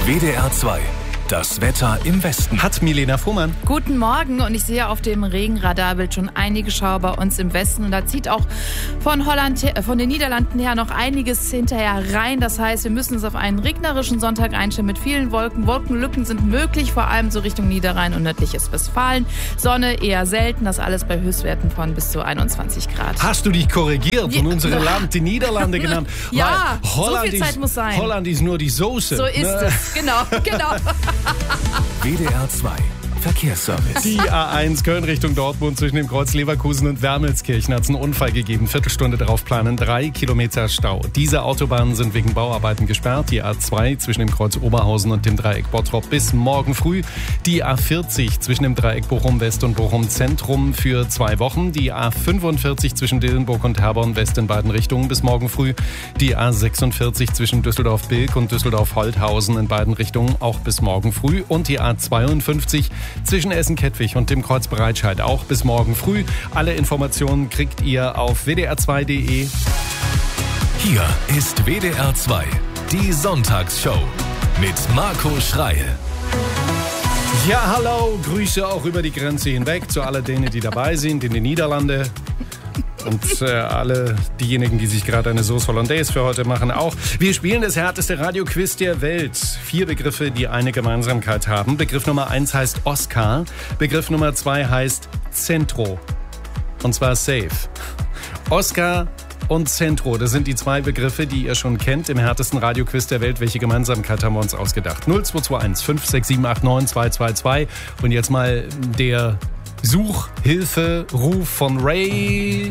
WDR 2. Das Wetter im Westen. Hat Milena Fuhrmann. Guten Morgen, und ich sehe auf dem Regenradarbild schon einige Schauer bei uns im Westen, und da zieht auch von den Niederlanden her noch einiges hinterher rein. Das heißt, wir müssen uns auf einen regnerischen Sonntag einstellen mit vielen Wolken. Wolkenlücken sind möglich, vor allem so Richtung Niederrhein und nördliches Westfalen. Sonne eher selten, das alles bei Höchstwerten von bis zu 21 Grad. Hast du dich korrigiert und unsere Land, die Niederlande genannt? Ja, Holland so viel Zeit muss sein. Holland ist nur die Soße. So ist es, genau. WDR 2. Verkehrsservice. Die A1 Köln Richtung Dortmund zwischen dem Kreuz Leverkusen und Wermelskirchen hat es einen Unfall gegeben. Viertelstunde darauf planen 3 Kilometer Stau. Diese Autobahnen sind wegen Bauarbeiten gesperrt. Die A2 zwischen dem Kreuz Oberhausen und dem Dreieck Bottrop bis morgen früh. Die A40 zwischen dem Dreieck Bochum West und Bochum Zentrum für 2 Wochen. Die A45 zwischen Dillenburg und Herborn West in beiden Richtungen bis morgen früh. Die A46 zwischen Düsseldorf-Bilk und Düsseldorf-Holthausen in beiden Richtungen auch bis morgen früh. Und die A52 zwischen Essen-Kettwig und dem Kreuz Breitscheid auch bis morgen früh. Alle Informationen kriegt ihr auf wdr2.de. Hier ist WDR 2. Die Sonntagsshow mit Marco Schreil. Ja, hallo, Grüße auch über die Grenze hinweg zu all denen, die dabei sind in den Niederlanden. Und alle diejenigen, die sich gerade eine Sauce Hollandaise für heute machen, auch. Wir spielen das härteste Radioquiz der Welt. 4 Begriffe, die eine Gemeinsamkeit haben. Begriff Nummer 1 heißt Oscar. Begriff Nummer 2 heißt Centro. Und zwar safe. Oscar und Centro, das sind die 2 Begriffe, die ihr schon kennt im härtesten Radioquiz der Welt. Welche Gemeinsamkeit haben wir uns ausgedacht? 0221 56789 222. Und jetzt mal der Suchhilferuf von Ray